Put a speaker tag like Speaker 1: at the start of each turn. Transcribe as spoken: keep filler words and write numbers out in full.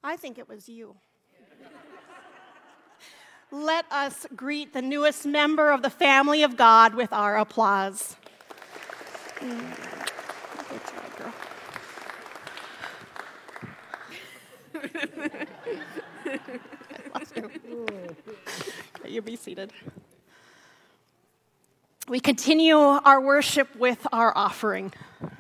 Speaker 1: I think it was you. Let us greet the newest member of the family of God with our applause. Mm. Good job, girl. You be seated. We continue our worship with our offering.